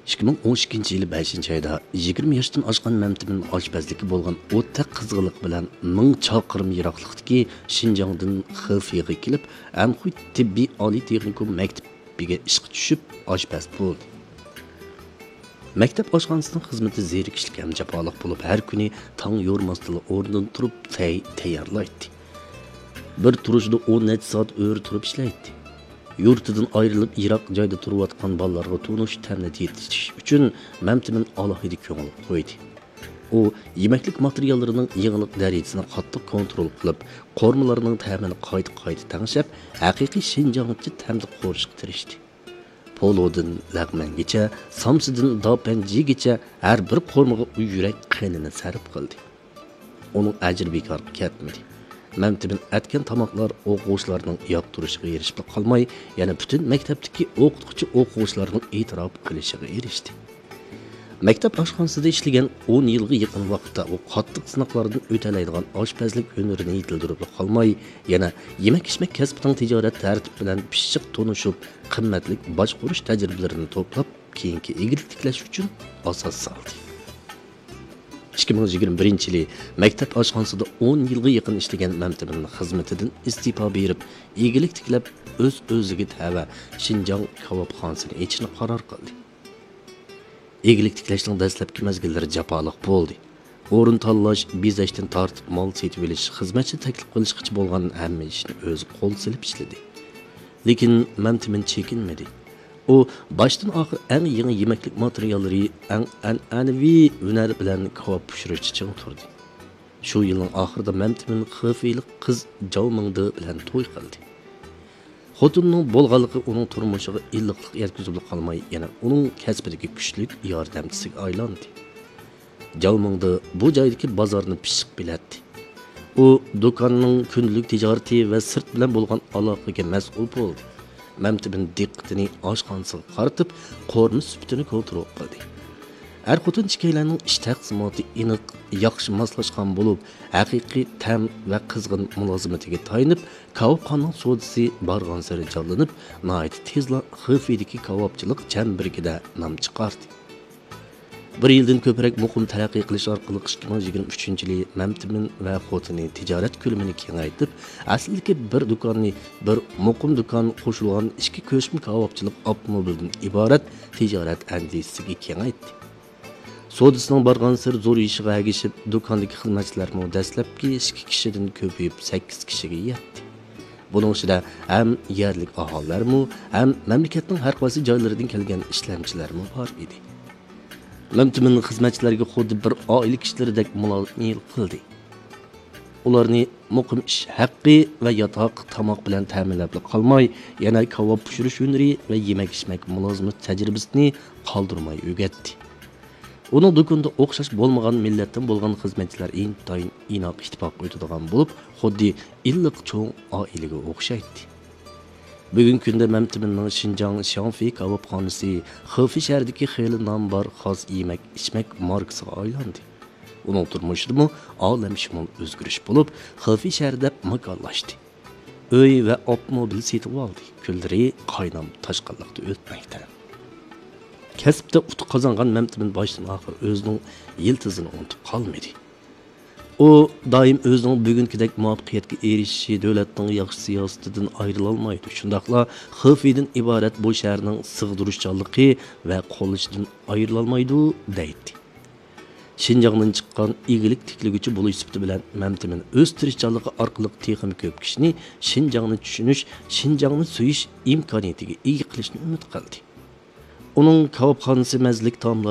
2012 yılı 5. ayda 20 yaşdan aşkan Məmtimin aşpazlıkı bolğan o'ta qızğınlıq bilan 1000 çaqırım yiroqlikdagi Şinjandan Xifeyga kelib, Anxuy tibbiy oliy texnikum maktabiga ishga tushib, aşpaz bo'ldi. Maktab oshxonasining xizmati zerikishlik ham jafoliq bo'lib, har kuni tong yo'rmasdan o'rnidan turib tayyorlaydi. Bir turishda 10 necha soat o'ri turib ishlaydi. Yurtidan ayrılıp Irak joyda turayotgan bolalarga tunish ta'minot yetish uchun Məmtimin alohida ko'ngil qo'ydi. U yemeklik materiallarining yig'iliq darajasini qattiq kontrol qilib, qormalarining ta'mini qayta tangshab, haqiqiy Şinjanchi ta'mda qo'rishga tirishdi. Polodan lagmangacha, samsidan dopanjigacha har bir qormaga yurak qanini sarf qildi. Uning ajri bekor ketmadi. Məmtimin etken tamaklar o'quvchilarning yoqtirishiga erishib qolmay, yana butun maktabdagi o'qituvchi o'quvchilarning e'tirof qilishiga erishdi. Maktab oshxonasida ishlagan 10 yilga yaqin vaqtda u qattiq sinoqlardan o'talaydigan oshpazlik hunarini yetildirib qolmay, yana yemak-ichmak kasbining tijorat tartibi bilan pishiq tonishib, qimmatli boshqurish tajribalarini to'plab, keyingi egillik tiklash uchun asos soldi. 2021 yılı maktab oshxonasida 10 yilga yaqin ishlagan Məmtimin xizmatidan istifa berib, egilik tiklab, o'ziga tava Şinjan kavobxonasini ochishni qaror qildi. Egilik tiklashning dastlabki mezgillari jafoliq bo'ldi. O'rin tanlash, bezashdan tortib mol setib olish, xizmatchi taklif qilishgacha bo'lgan hamma ishni o'zi qo'l silib ishladi. Lekin Məmtimin chekinmadi. O başdan axir eng yangi yemeklik materyallari, eng an'anaviy hunar bilan kavob pishirishga ching turdi. Shu yilning oxirida Məmtimin Xifeylik qiz Javmingdi bilan to'y qildi. Xotinning bo'lganligi uning turmushiga illiqlik yetkazib qolmay, yana uning kasbidagi kuchli yordamchisiga aylandi. Javmingdi bu joydagi bozorni pishiq biladi. U do'konning kunlik tijorati va sirt bilan bo'lgan aloqaga mas'ul bo'ldi. Məmtimin diqqatini oshxonasiga qaratib, qo'rma sifatini kontrol qildi. Er-xotin ikkilarning ish taqsimoti aniq, yaxshi moslashgan bo'lib, haqiqiy ta'm va qizg'in mulozimatiga tayinib, kavobxonaning sodisi borgan sari jonlanib, nihoyat tezla Xifeydagi kavobchilik chambirida nom chiqardi. Bir yildan ko'proq muqim taraqqiy qilish orqali 2023 yili Məmtimin va xotini tijorat ko'lamini kengaytirib, aslidagi bir do'konni, bir muqim do'kon qo'shilgan ikki ko'shma kavobchilik avtomobildan iborat tijorat andisiga kengaytdi. Sodisining borgan sir zo'r ishiga agishib, do'kondagi xizmatchilarning dastlabki 2 kishidan ko'payib 8 kishiga yetdi. Buning ichida ham yerlik aholilarmi, ham mamlakatning har qaysi joylaridan kelgan ishlamchilarmi bor edi. Məmtimin xizmatchilariga xuddi bir oila kishilaridek muloqot qildi. Ularni muqim ish haqqi va yotoq tomoq bilan ta'minlab qolmay, yana kavob pishirish hunari va yemak-ichmak mulozimat tajribasini qoldirmay o'rgatdi. Uning do'konda o'xshash bo'lmagan millatdan bo'lgan xizmatchilar intayin inoq ittifoq o'tadigan bo'lib, xuddi illiq cho'ng oilaga o'xshaydi. Bugungi kunda Məmtiminning Şinjan Xianfei kavobxonasi Xifey shahridagi xeyli nom bor xos yemak-ichmak markasiga aylandi. Uning turmushida olamshumul o'zgarish bo'lib, Xifey shahrida makonlashdi. Uy va avtomobil setib oldi. Kunlari qaynam toshqinlikda o'tmoqda. Kasbda utuq qozongan Məmtimin boshdan oxir o'zining yiltizini unutib qolmadi. O daim o'zining bugünkidek muvaffaqiyatga erishishi davlatning yaxshi siyosatidan ayrila olmaydi. Shundaqla Xifeydan iborat bu shaharning sig'dirishchanligi va qo'llishidan ayrila olmaydi deydi. Şinjandan chiqqan egilik tikliguchi bo'lish sifati bilan Məmtimin o'z tirishchanligi orqali texim ko'p kishini Şinjanni tushunish, Şinjanni suyish imkoniyatiga ega qilishni umid qildi. Uning kavobxonasi mazlik taomlar